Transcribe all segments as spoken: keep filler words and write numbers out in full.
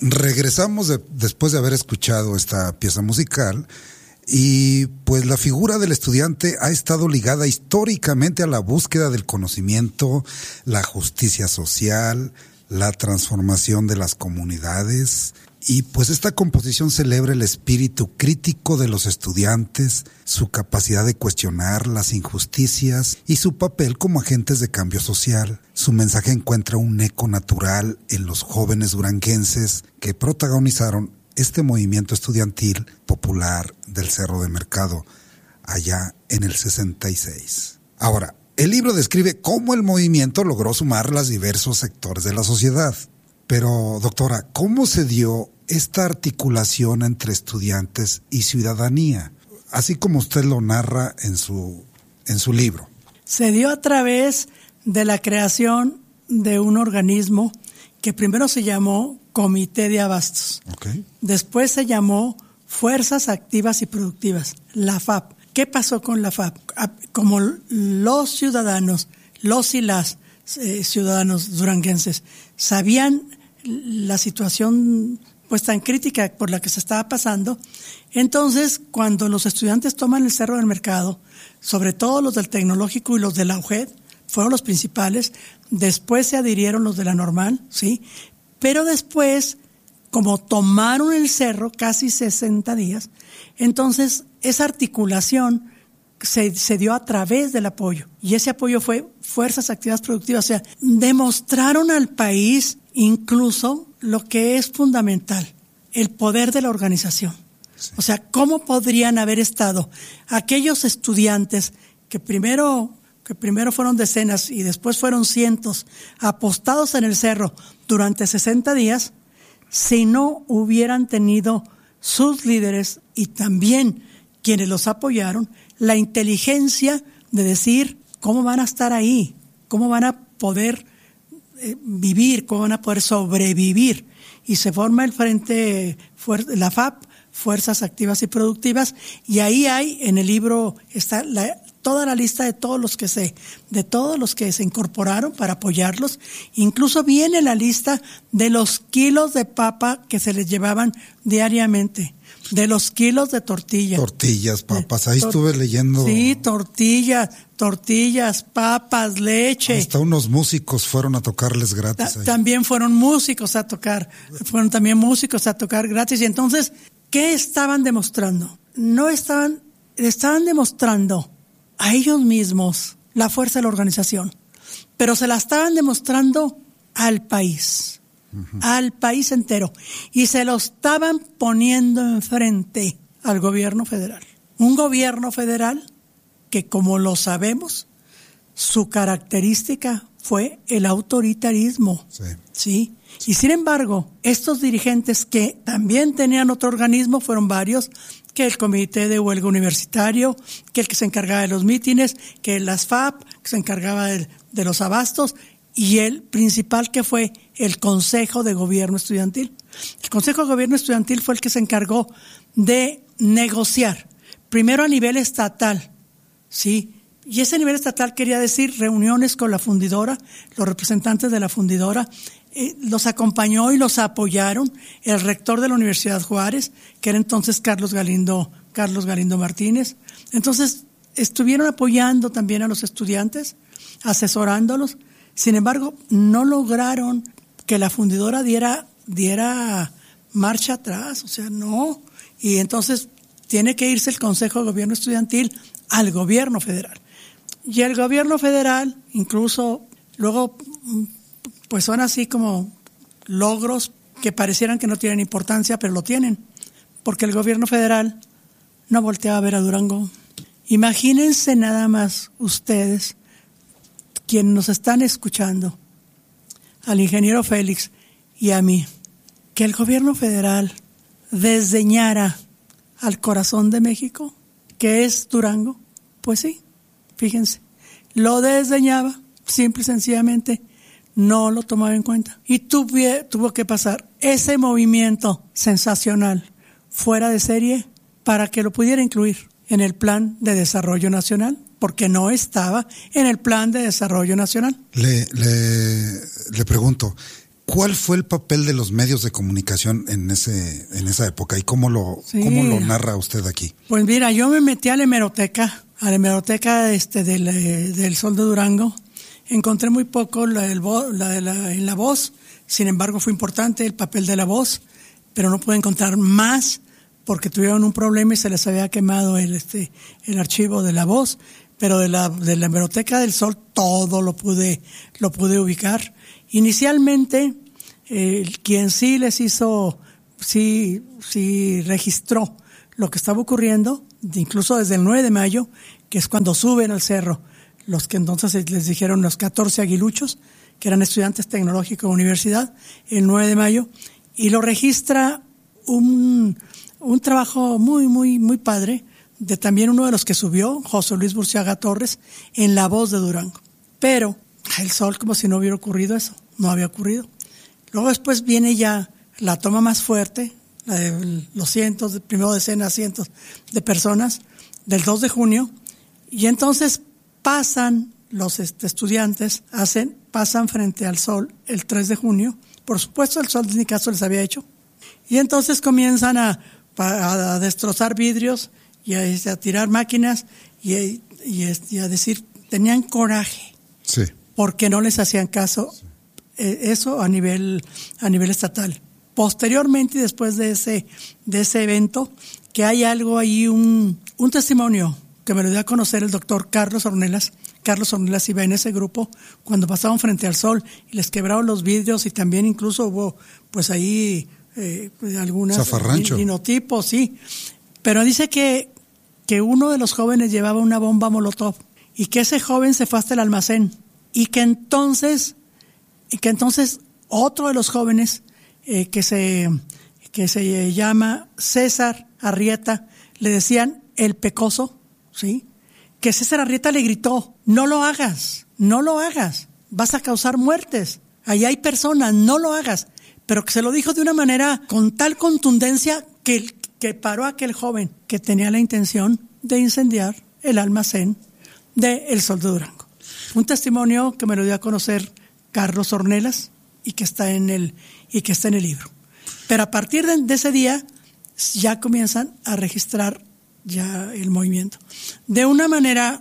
regresamos de, después de haber escuchado esta pieza musical y pues la figura del estudiante ha estado ligada históricamente a la búsqueda del conocimiento, la justicia social, la transformación de las comunidades. Y pues esta composición celebra el espíritu crítico de los estudiantes, su capacidad de cuestionar las injusticias y su papel como agentes de cambio social. Su mensaje encuentra un eco natural en los jóvenes duranguenses que protagonizaron este movimiento estudiantil popular del Cerro de Mercado, allá en el sesenta y seis. Ahora, el libro describe cómo el movimiento logró sumar los diversos sectores de la sociedad. Pero, doctora, ¿cómo se dio esta articulación entre estudiantes y ciudadanía, así como usted lo narra en su, en su libro? Se dio a través de la creación de un organismo que primero se llamó Comité de Abastos. Okay. Después se llamó Fuerzas Activas y Productivas, la F A P. ¿Qué pasó con la F A P? Como los ciudadanos, los y las eh, ciudadanos duranguenses sabían la situación pues tan crítica por la que se estaba pasando, entonces cuando los estudiantes toman el Cerro del Mercado, sobre todo los del Tecnológico y los de la U G E D, fueron los principales, después se adhirieron los de la Normal, sí, pero después, como tomaron el cerro casi sesenta días, entonces esa articulación se, se dio a través del apoyo, y ese apoyo fue Fuerzas Activas Productivas, o sea, demostraron al país incluso lo que es fundamental, el poder de la organización. Sí. O sea, ¿cómo podrían haber estado aquellos estudiantes que primero, que primero fueron decenas y después fueron cientos, apostados en el cerro durante sesenta días, si no hubieran tenido sus líderes y también quienes los apoyaron, la inteligencia de decir cómo van a estar ahí, cómo van a poder eh, vivir, cómo van a poder sobrevivir? Y se forma el Frente, la F A P, Fuerzas Activas y Productivas, y ahí hay, en el libro, está la, toda la lista de todos los que se, de todos los que se incorporaron para apoyarlos. Incluso viene la lista de los kilos de papa que se les llevaban diariamente, de los kilos de tortilla. Tortillas, papas, ahí tor- estuve leyendo. Sí, tortillas, tortillas, papas, leche. Hasta unos músicos fueron a tocarles gratis. Ta- también fueron músicos a tocar, fueron también músicos a tocar gratis. Y entonces, ¿qué estaban demostrando? No estaban, estaban demostrando a ellos mismos la fuerza de la organización, pero se la estaban demostrando al país, uh-huh. al país entero, y se lo estaban poniendo enfrente al gobierno federal. Un gobierno federal que, como lo sabemos, su característica fue el autoritarismo. Sí. ¿Sí? Y sin embargo, estos dirigentes que también tenían otro organismo, fueron varios, que el Comité de Huelga Universitario, que el que se encargaba de los mítines, que las F A P, que se encargaba de, de los abastos, y el principal que fue el Consejo de Gobierno Estudiantil. El Consejo de Gobierno Estudiantil fue el que se encargó de negociar, primero a nivel estatal, ¿sí? Y ese nivel estatal quería decir reuniones con la fundidora, los representantes de la fundidora, eh, los acompañó y los apoyaron el rector de la Universidad Juárez, que era entonces Carlos Galindo, Carlos Galindo Martínez. Entonces, estuvieron apoyando también a los estudiantes, asesorándolos. Sin embargo, no lograron que la fundidora diera, diera marcha atrás, o sea, no. Y entonces tiene que irse el Consejo de Gobierno Estudiantil al gobierno federal. Y el gobierno federal, incluso luego, pues son así como logros que parecieran que no tienen importancia, pero lo tienen, porque el gobierno federal no volteaba a ver a Durango. Imagínense nada más ustedes, quienes nos están escuchando, al ingeniero Félix y a mí, que el gobierno federal desdeñara al corazón de México, que es Durango. Pues sí, fíjense, lo desdeñaba, simple y sencillamente no lo tomaba en cuenta. Y tuvo, tuvo que pasar ese movimiento sensacional, fuera de serie, para que lo pudiera incluir en el Plan de Desarrollo Nacional, porque no estaba en el Plan de Desarrollo Nacional. Le, le, le pregunto, ¿Cuál fue el papel de los medios de comunicación en ese en esa época y cómo lo Sí. cómo lo narra usted aquí? Pues mira, yo me metí a la hemeroteca, a la hemeroteca este, del, eh, del Sol de Durango. Encontré muy poco la, el vo, la, la, en la voz, sin embargo fue importante el papel de la voz, pero no pude encontrar más porque tuvieron un problema y se les había quemado el, este, el archivo de la voz, pero de la, de la hemeroteca del Sol todo lo pude, lo pude ubicar. Inicialmente, eh, quien sí les hizo, sí, sí registró lo que estaba ocurriendo, incluso desde el nueve de mayo, que es cuando suben al cerro, los que entonces les dijeron los catorce aguiluchos, que eran estudiantes tecnológicos de la universidad, el nueve de mayo, y lo registra un, un trabajo muy, muy, muy padre, de también uno de los que subió, José Luis Burciaga Torres, en La Voz de Durango. Pero el Sol, como si no hubiera ocurrido eso, no había ocurrido. Luego después viene ya la toma más fuerte, la de los cientos, primero decenas, cientos de personas, del dos de junio, y entonces pasan los este, estudiantes, hacen, pasan frente al Sol el tres de junio, por supuesto el Sol ni caso les había hecho, y entonces comienzan a, a, a destrozar vidrios y a, a tirar máquinas y, y, y a decir, tenían coraje, sí, porque no les hacían caso, eh, eso a nivel, a nivel estatal. Posteriormente, después de ese, de ese evento, que hay algo ahí, un, un testimonio que me lo dio a conocer el doctor Carlos Ornelas. Carlos Ornelas iba en ese grupo cuando pasaban frente al Sol y les quebraron los vidrios y también incluso hubo, pues ahí, eh, algunas zafarrancho, linotipos, sí. Pero dice que, que uno de los jóvenes llevaba una bomba molotov y que ese joven se fue hasta el almacén y que entonces, y que entonces otro de los jóvenes Eh, que se que se llama César Arrieta, le decían el Pecoso, ¿sí? Que César Arrieta le gritó, no lo hagas, no lo hagas, vas a causar muertes, ahí hay personas, no lo hagas, pero que se lo dijo de una manera con tal contundencia que, que paró a aquel joven que tenía la intención de incendiar el almacén de El Sol de Durango. Un testimonio que me lo dio a conocer Carlos Ornelas y que está en el y que está en el libro. Pero a partir de, de ese día ya comienzan a registrar ya el movimiento de una manera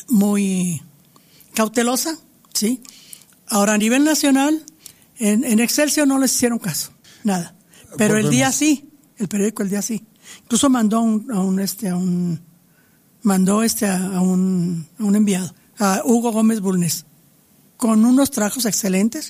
muy cautelosa, ¿sí? Ahora a nivel nacional en, en Excelsior no les hicieron caso, nada. Pero Volvemos. El Día sí, el periódico El Día sí. Incluso mandó a un, a un este a un mandó este a, a un a un enviado, a Hugo Gómez Bulnes, con unos trabajos excelentes.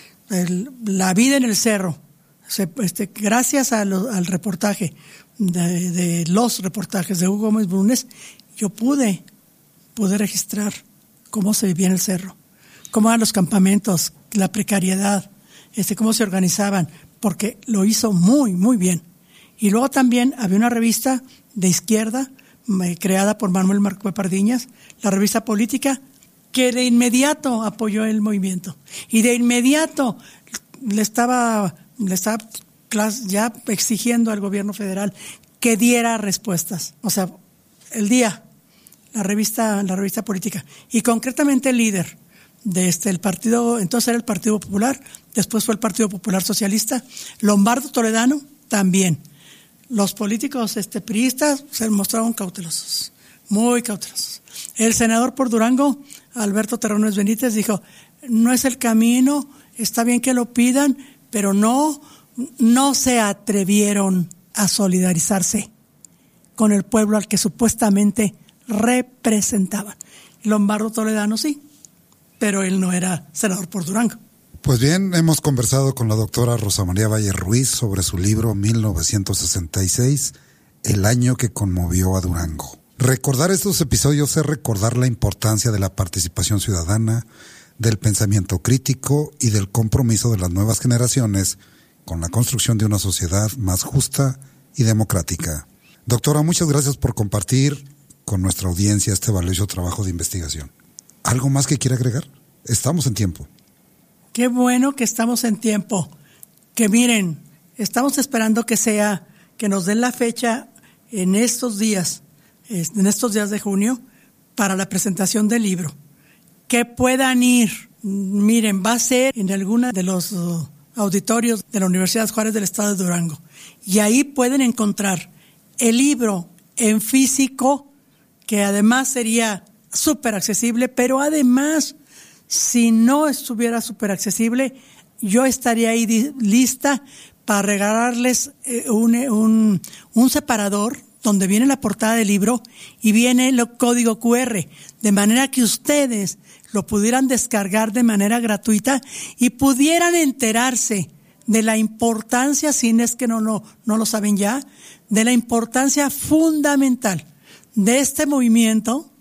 El, la vida en el cerro, se, este, gracias a lo, al reportaje de, de los reportajes de Hugo Gómez Brunes, yo pude pude registrar cómo se vivía en el cerro, cómo eran los campamentos, la precariedad, este, cómo se organizaban, porque lo hizo muy muy bien. Y luego también había una revista de izquierda eh, creada por Manuel Marco Pardiñas, la revista Política, que de inmediato apoyó el movimiento y de inmediato le estaba le estaba ya exigiendo al gobierno federal que diera respuestas. O sea, El Día, la revista la revista Política y concretamente el líder de este el partido, entonces era el Partido Popular, después fue el Partido Popular Socialista, Lombardo Toledano también. Los políticos este priistas se mostraron cautelosos, muy cautelosos. El senador por Durango, Alberto Terrones Benítez, dijo, no es el camino, está bien que lo pidan, pero no, no se atrevieron a solidarizarse con el pueblo al que supuestamente representaban. Lombardo Toledano sí, pero él no era senador por Durango. Pues bien, hemos conversado con la doctora Rosa María Valle Ruiz sobre su libro mil novecientos sesenta y seis, El año que conmovió a Durango. Recordar estos episodios es recordar la importancia de la participación ciudadana, del pensamiento crítico y del compromiso de las nuevas generaciones con la construcción de una sociedad más justa y democrática. Doctora, muchas gracias por compartir con nuestra audiencia este valioso trabajo de investigación. ¿Algo más que quiera agregar? Estamos en tiempo. Qué bueno que estamos en tiempo. Que miren, estamos esperando que sea, que nos den la fecha en estos días, en estos días de junio, para la presentación del libro. Que puedan ir. Miren, va a ser en alguna de los uh, auditorios de la Universidad Juárez del Estado de Durango. Y ahí pueden encontrar el libro en físico, que además sería súper accesible, pero además, si no estuviera súper accesible, yo estaría ahí di- lista para regalarles eh, un, un, un separador donde viene la portada del libro y viene el código cu erre, de manera que ustedes lo pudieran descargar de manera gratuita y pudieran enterarse de la importancia, si es que no, no, no lo saben ya, de la importancia fundamental de este movimiento